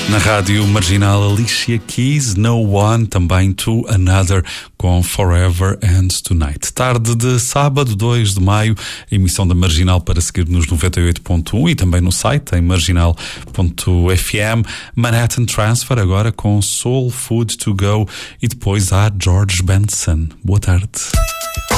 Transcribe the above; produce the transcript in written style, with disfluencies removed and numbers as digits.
Na Rádio Marginal, Alicia Keys, No One, também To Another, com Forever and Tonight. Tarde de sábado, 2 de maio, emissão da Marginal para seguir nos 98.1 e também no site em marginal.fm. Manhattan Transfer agora com Soul Food to Go e depois há George Benson. Boa tarde.